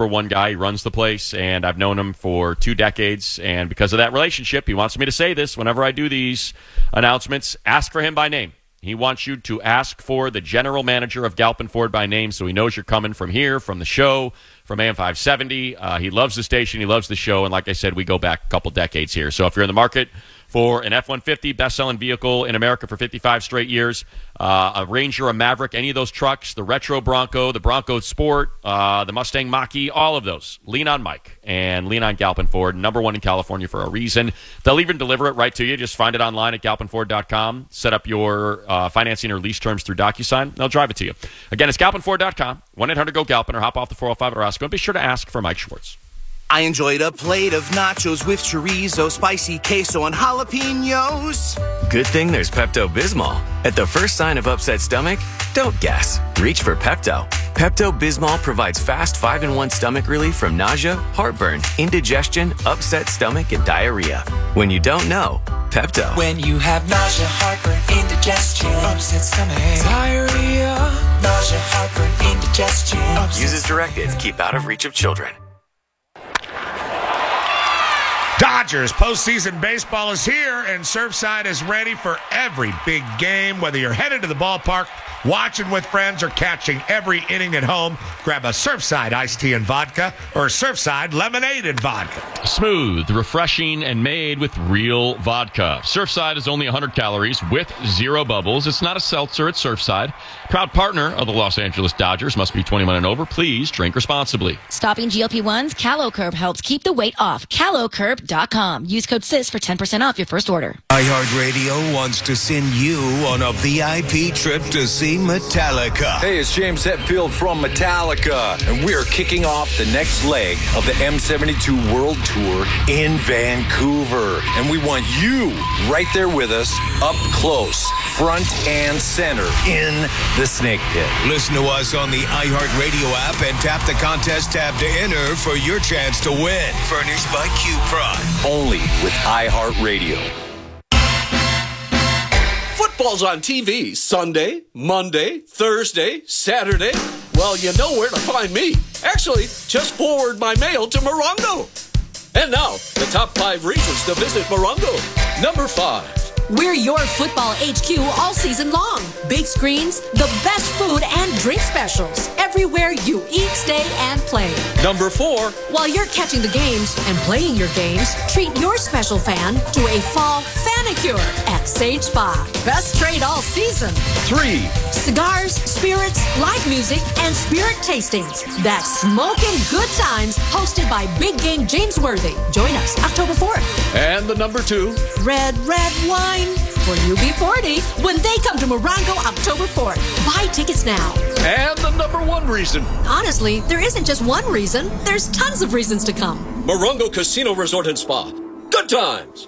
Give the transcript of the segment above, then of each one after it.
number one guy. He runs the place, and I've known him for 2 decades. And because of that relationship, he wants me to say this whenever I do these announcements. Ask for him by name. He wants you to ask for the general manager of Galpin Ford by name so he knows you're coming from here, from the show, from AM 570. He loves the station. He loves the show. And like I said, we go back a couple decades here. So if you're in the market for an F-150, best-selling vehicle in America for 55 straight years, a Ranger, a Maverick, any of those trucks, the Retro Bronco, the Bronco Sport, the Mustang Mach-E, all of those, lean on Mike and lean on Galpin Ford, number one in California for a reason. They'll even deliver it right to you. Just find it online at galpinford.com. Set up your financing or lease terms through DocuSign. They'll drive it to you. Again, it's galpinford.com, 1-800-GO-GALPIN, or hop off the 405 at Roscoe. And be sure to ask for Mike Schwartz. I enjoyed a plate of nachos with chorizo, spicy queso, and jalapenos. Good thing there's Pepto-Bismol. At the first sign of upset stomach, don't guess. Reach for Pepto. Pepto-Bismol provides fast 5-in-1 stomach relief from nausea, heartburn, indigestion, upset stomach, and diarrhea. When you don't know, Pepto. When you have nausea, heartburn, indigestion, upset stomach, diarrhea, nausea, heartburn, indigestion. Use as directed. Keep out of reach of children. Dodgers postseason baseball is here, and Surfside is ready for every big game. Whether you're headed to the ballpark, watching with friends, or catching every inning at home, grab a Surfside iced tea and vodka or Surfside lemonade and vodka. Smooth, refreshing, and made with real vodka. Surfside is only 100 calories with 0 bubbles. It's not a seltzer, it's Surfside. Proud partner of the Los Angeles Dodgers. Must be 21 and over. Please drink responsibly. Stopping GLP-1s, CaloCurb helps keep the weight off. CaloCurb.com. Use code SIS for 10% off your first order. iHeartRadio wants to send you on a VIP trip to see Metallica. Hey, it's James Hetfield from Metallica, and we're kicking off the next leg of the M72 World Tour in Vancouver. And we want you right there with us, up close, front and center, in the Snake Pit. Listen to us on the iHeartRadio app and tap the contest tab to enter for your chance to win. Furnished by Q-Prime. Only with iHeartRadio. Football's on TV Sunday, Monday, Thursday, Saturday. Well, you know where to find me. Actually, just forward my mail to Morongo. And now, the top 5 reasons to visit Morongo. Number 5. We're your football HQ all season long. Big screens, the best food and drink specials. Everywhere you eat, stay, and play. Number 4. While you're catching the games and playing your games, treat your special fan to a fall fanicure at Sage Spa. Best trade all season. 3. Cigars, spirits, live music, and spirit tastings. That's smoking good times hosted by Big Game James Worthy. Join us October 4th. And the number 2. Red wine for UB40 when they come to Morongo October 4th. Buy tickets now. And the number 1 reason. Honestly, there isn't just one reason. There's tons of reasons to come. Morongo Casino Resort and Spa. Good times.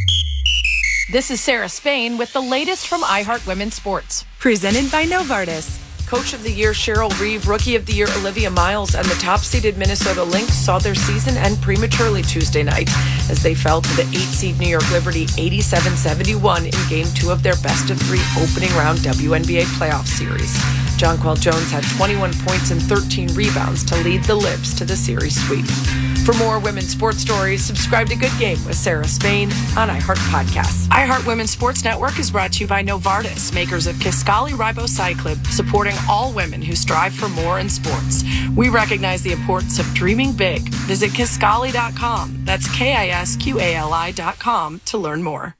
This is Sarah Spain with the latest from iHeart Women's Sports. Presented by Novartis. Coach of the Year Cheryl Reeve, Rookie of the Year Olivia Miles, and the top-seeded Minnesota Lynx saw their season end prematurely Tuesday night as they fell to the 8-seed New York Liberty 87-71 in Game 2 of their best-of-3 opening round WNBA playoff series. Jonquel Jones had 21 points and 13 rebounds to lead the Libs to the series sweep. For more women's sports stories, subscribe to Good Game with Sarah Spain on iHeart Podcasts. iHeart Women's Sports Network is brought to you by Novartis, makers of Kisqali Ribociclib, supporting all women who strive for more in sports. We recognize the importance of dreaming big. Visit Kisqali.com. That's KISQALI.com to learn more.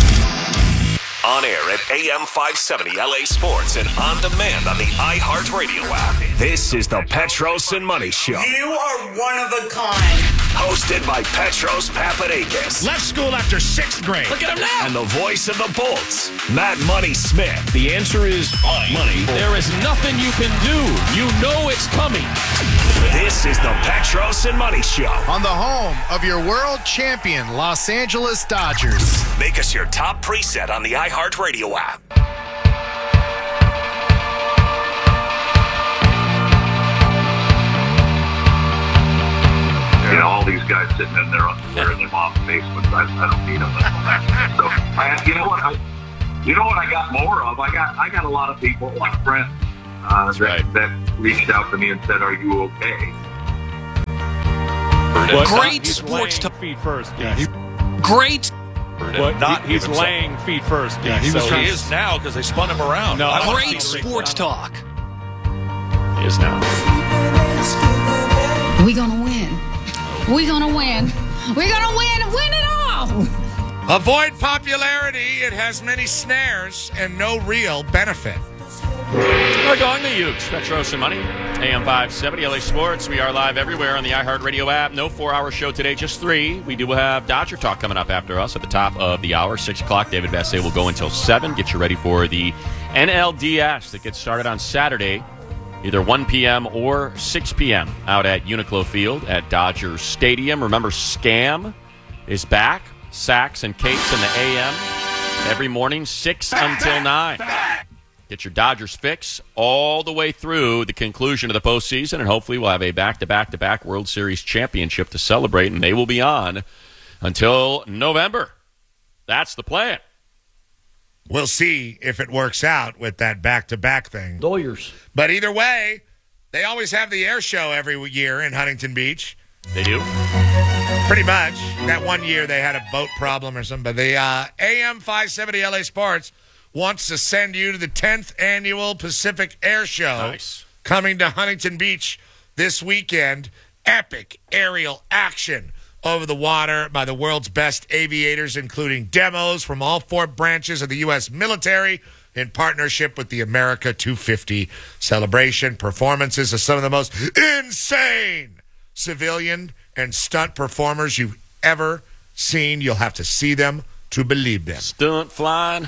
On air at AM 570 LA Sports and on demand on the iHeartRadio app. This is the Petros and Money Show. You are one of a kind. Hosted by Petros Papadakis. Left school after 6th grade. Look at him now. And the voice of the Bolts, Matt Money Smith. The answer is money. There is nothing you can do. You know it's coming. This is the Petros and Money Show. On the home of your world champion, Los Angeles Dodgers. Make us your top preset on the iHeartRadio app. You know, all these guys sitting in there in their mom's basements. I don't need them. So, you know what I got more of? I got a lot of people, a lot of friends that reached out to me and said, "Are you okay?" Great sports talk. Feet first. Yes. Great. But he's laying feet first. Yeah, he is now because they spun him around. No, great sports talk. He is now. We gonna win. We gonna win. We're gonna win. Win it all. Avoid popularity. It has many snares and no real benefit. We're going to Ukes, Petros and Money, AM 570, LA Sports. We are live everywhere on the iHeartRadio app. No 4-hour show today, just 3. We do have Dodger Talk coming up after us at the top of the hour, 6 o'clock. David Vassay will go until 7. Get you ready for the NLDS that gets started on Saturday, either 1 p.m. or 6 p.m. out at Uniqlo Field at Dodger Stadium. Remember, Scam is back. Sax and Cates in the AM every morning, 6 until 9. Get your Dodgers fix all the way through the conclusion of the postseason, and hopefully we'll have a back-to-back-to-back World Series championship to celebrate, and they will be on until November. That's the plan. We'll see if it works out with that back-to-back thing. Lawyers. But either way, they always have the air show every year in Huntington Beach. They do? Pretty much. That one year they had a boat problem or something. But the AM 570 LA Sports wants to send you to the 10th Annual Pacific Air Show. Nice. Coming to Huntington Beach this weekend. Epic aerial action over the water by the world's best aviators, including demos from all 4 branches of the U.S. military in partnership with the America 250 celebration. Performances of some of the most insane civilian and stunt performers you've ever seen. You'll have to see them to believe them. Stunt flying.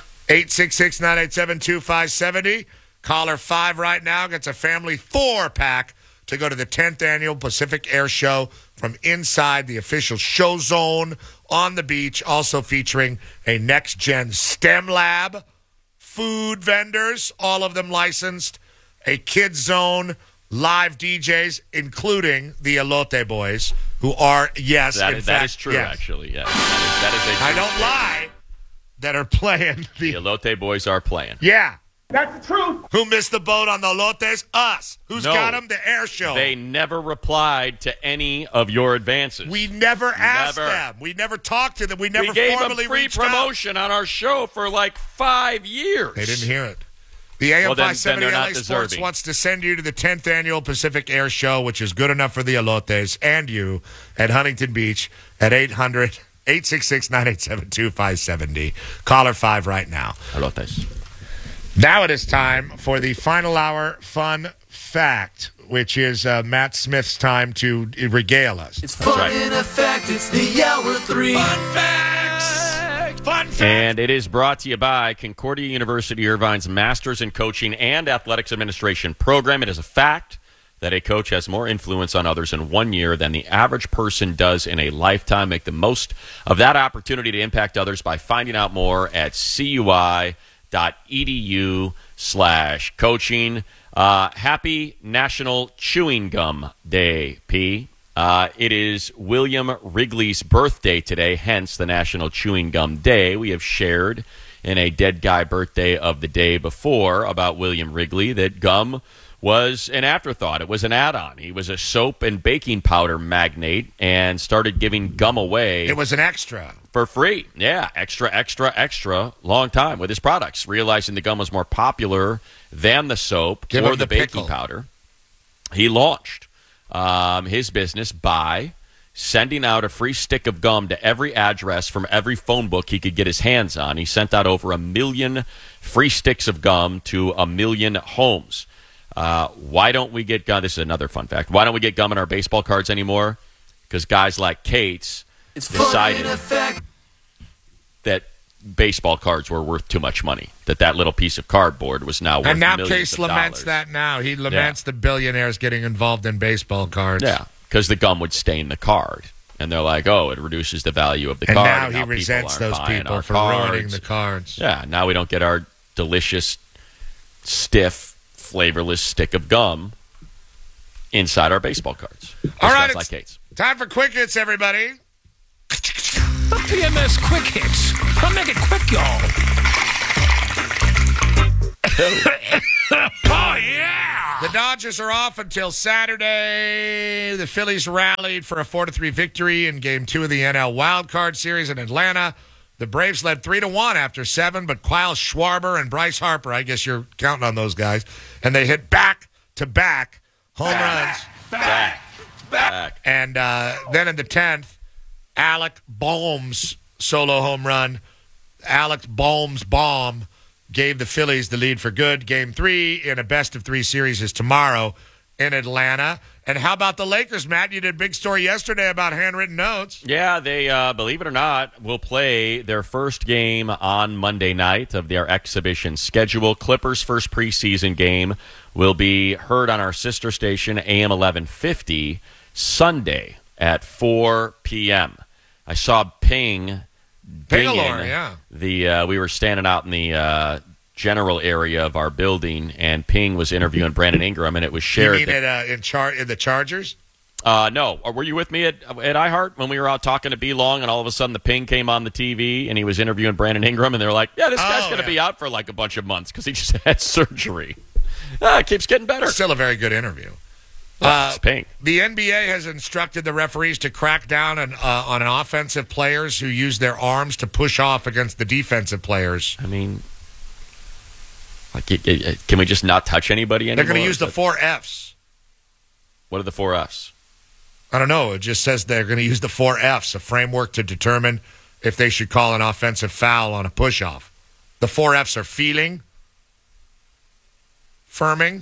866-987-2570. Caller 5 right now gets a family 4-pack to go to the 10th Annual Pacific Air Show from inside the official show zone on the beach, also featuring a next-gen STEM lab, food vendors, all of them licensed, a kids zone, live DJs, including the Elote Boys, who are, yes, that is true, yes. Actually, yes. That is a true I don't lie. That are playing. The Elote Boys are playing. Yeah. That's the truth. Who missed the boat on the Elotes? Us. Who's got them? The air show. They never replied to any of your advances. We never asked them. We never talked to them. We never gave formally them free reached promotion on our show for like 5 years. They didn't hear it. The AM 570 then LA Sports wants to send you to the 10th Annual Pacific Air Show, which is good enough for the Elotes and you at Huntington Beach at 866-987-2570. Caller 5 right now. Elotes. Now it is time for the final hour fun fact, which is Matt Smith's time to regale us. It's fun in effect. It's the hour 3. Fun facts! Fun facts! And it is brought to you by Concordia University Irvine's Masters in Coaching and Athletics Administration program. It is a fact that a coach has more influence on others in 1 year than the average person does in a lifetime. Make the most of that opportunity to impact others by finding out more at CUI.edu/coaching. Happy National Chewing Gum Day, P. It is William Wrigley's birthday today, hence the National Chewing Gum Day. We have shared in a dead guy birthday of the day before about William Wrigley that gum was an afterthought. It was an add-on. He was a soap and baking powder magnate and started giving gum away. It was an extra. For free. Yeah, extra, long time with his products. Realizing the gum was more popular than the soap or the baking powder, he launched his business by sending out a free stick of gum to every address from every phone book he could get his hands on. He sent out over 1 million free sticks of gum to 1 million homes. Why don't we get gum? This is another fun fact. Why don't we get gum in our baseball cards anymore? Because guys like Cates decided that baseball cards were worth too much money, that little piece of cardboard was now worth millions of dollars. And now Case laments that now. He laments the billionaires getting involved in baseball cards. Yeah, because the gum would stain the card. And they're like, oh, it reduces the value of the card. And now he resents those people for ruining the cards. Yeah, now we don't get our delicious, stiff, flavorless stick of gum inside our baseball cards. All right, it's like Cates. Time for Quick Hits, everybody. The PMS Quick Hits. I'll make it quick, y'all. Oh, yeah! The Dodgers are off until Saturday. The Phillies rallied for a 4-3 victory in Game 2 of the NL Wild Card Series in Atlanta. The Braves led 3-1 after 7, but Kyle Schwarber and Bryce Harper, I guess you're counting on those guys, and they hit back-to-back home runs. Back. And then in the 10th, Alec Boehm's solo home run. Alec Boehm's bomb gave the Phillies the lead for good. Game 3 in a best-of-3 series is tomorrow in Atlanta. And how about the Lakers, Matt? You did a big story yesterday about handwritten notes. Yeah, they, believe it or not, will play their first game on Monday night of their exhibition schedule. Clippers' first preseason game will be heard on our sister station, AM 1150, Sunday at 4 p.m. I saw Ping Pingalore, yeah. We were standing out in the general area of our building, and Ping was interviewing Brandon Ingram, and it was shared. You mean in the Chargers? No. Were you with me at iHeart when we were out talking to B. Long, and all of a sudden the Ping came on the TV, and he was interviewing Brandon Ingram, and they were like, yeah, this guy's going to be out for like a bunch of months because he just had surgery. It keeps getting better. Still a very good interview. It's Ping. The NBA has instructed the referees to crack down on offensive players who use their arms to push off against the defensive players. I mean, like, can we just not touch anybody anymore? They're going to use the 4 Fs. What are the 4 Fs? I don't know. It just says they're going to use the 4 Fs, a framework to determine if they should call an offensive foul on a push-off. The 4 Fs are feeling, firming,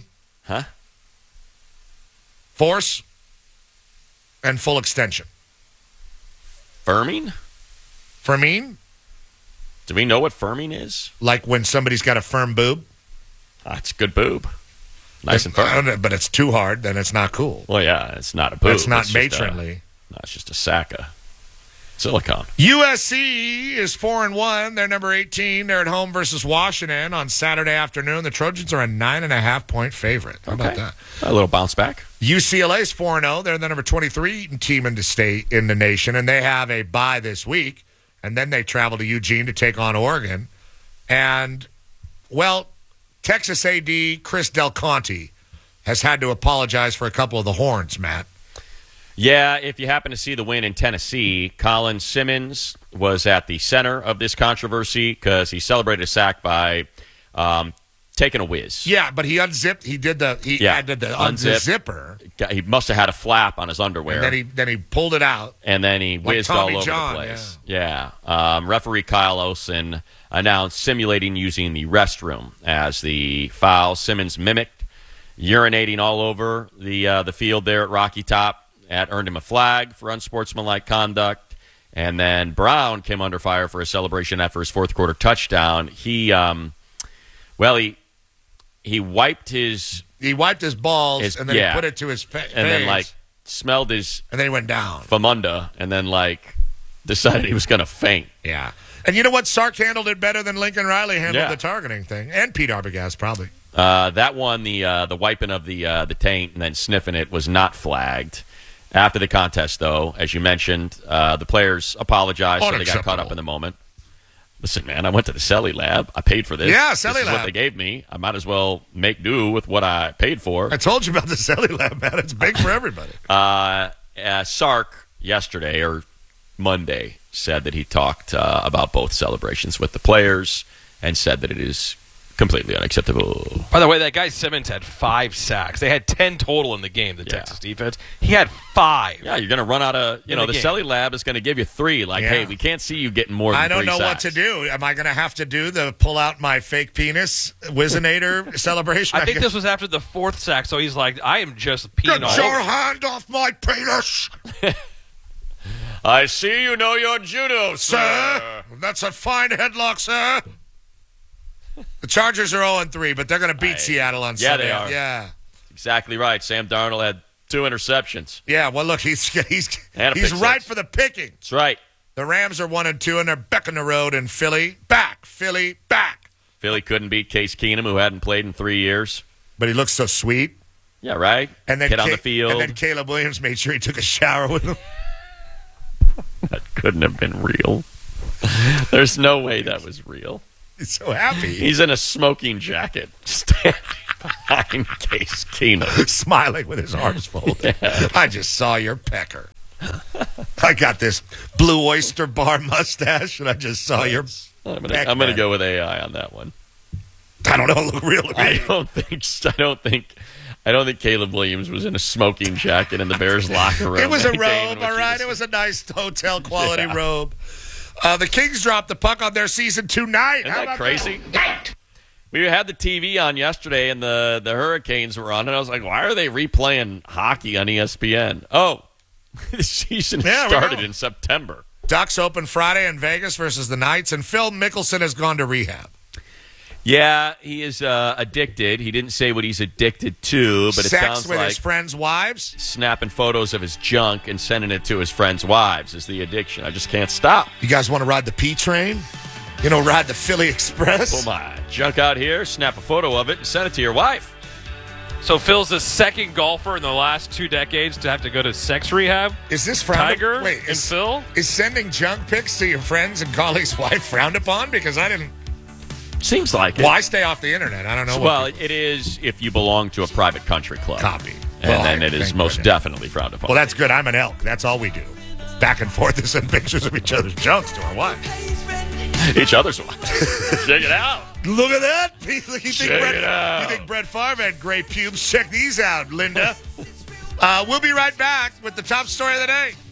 force, and full extension. Firming? Firming? Do we know what firming is? Like when somebody's got a firm boob? It's a good boob. Nice and firm. But it's too hard, then it's not cool. Well, yeah, it's not a boob. It's not matronly. It's just a sack of silicone. USC is 4-1. They're number 18. They're at home versus Washington on Saturday afternoon. The Trojans are a 9.5-point favorite. How about that? A little bounce back. UCLA is 4-0. They're the number 23 team in the nation, and they have a bye this week. And then they travel to Eugene to take on Oregon. And, well, Texas AD Chris Del Conte has had to apologize for a couple of the horns, Matt. Yeah, if you happen to see the win in Tennessee, Colin Simmons was at the center of this controversy because he celebrated a sack by taking a whiz. Yeah, but he unzipped. He did the unzipper. He must have had a flap on his underwear. And then he pulled it out. And then he whizzed all over the place. Yeah. Referee Kyle Olsen announced simulating using the restroom as the foul. Simmons mimicked urinating all over the field there at Rocky Top. That earned him a flag for unsportsmanlike conduct. And then Brown came under fire for a celebration after his fourth quarter touchdown. He wiped his balls and then he put it to his face. And then smelled his and then he went down from under and then decided he was going to faint. Yeah. And you know what? Sark handled it better than Lincoln Riley handled the targeting thing. And Pete Arbogast probably. That one, the wiping of the taint and then sniffing it was not flagged. After the contest, though, as you mentioned, the players apologized, so they got caught up in the moment. Listen, man, I went to the Celly Lab. I paid for this. Yeah, Celly Lab. This is what they gave me. I might as well make do with what I paid for. I told you about the Celly Lab, man. It's big for everybody. Sark yesterday or Monday said that he talked about both celebrations with the players and said that it is completely unacceptable. By the way, that guy Simmons had 5 sacks. They had 10 total in the game, the Texas defense. He had 5. Yeah, you're going to run out of, the Celly Lab is going to give you 3. Hey, we can't see you getting more than 3 I don't know sacks. what to do. Am I going to have to do the pull out my fake penis Wizinator celebration? I think this was after the 4th sack, so he's like, I am just peeing Get your hand off my penis! I see you know your judo, sir. That's a fine headlock, sir. The Chargers are 0-3, but they're going to beat Seattle on Sunday. Yeah, they are. Yeah. Exactly right. Sam Darnold had 2 interceptions. Yeah, well, look, he's right for the picking. That's right. The Rams are 1-2, and they're back on the road in Philly. Philly, back. Philly couldn't beat Case Keenum, who hadn't played in 3 years. But he looks so sweet. Yeah, right. And then Kid on the field. And then Caleb Williams made sure he took a shower with him. That couldn't have been real. There's no way that was real. He's so happy. He's in a smoking jacket, standing behind Case Keenum, smiling with his arms folded. Yeah. I just saw your pecker. I got this Blue Oyster Bar mustache, and I just saw your. I'm gonna go with AI on that one. I don't know. It looked real to me. I don't think Caleb Williams was in a smoking jacket in the Bears locker room. It was a robe, all right. It was a nice hotel quality robe. The Kings dropped the puck on their season tonight. Isn't that crazy? We had the TV on yesterday, and the Hurricanes were on, and I was like, why are they replaying hockey on ESPN? Oh, the season started in September. Ducks open Friday in Vegas versus the Knights, and Phil Mickelson has gone to rehab. Yeah, he is addicted. He didn't say what he's addicted to, but it sounds with like his friends' wives? Snapping photos of his junk and sending it to his friends' wives is the addiction. I just can't stop. You guys want to ride the P train? You know, ride the Philly Express? Pull my junk out here, snap a photo of it, and send it to your wife. So Phil's the second golfer in the last 2 decades to have to go to sex rehab? Is this frowned Tiger upon? Wait, and Phil? Is sending junk pics to your friends and colleagues' wife frowned upon? Because I didn't... Seems like it. Well, I stay off the internet. I don't know. Well, it is if you belong to a private country club. Copy. And then it is most definitely frowned upon. Well, that's good. I'm an elk. That's all we do. Back and forth to send pictures of each other's junks to our wives. Each other's wives. Check it out. Look at that. You Check think Brett Favre had great pubes? Check these out, Linda. We'll be right back with the top story of the day.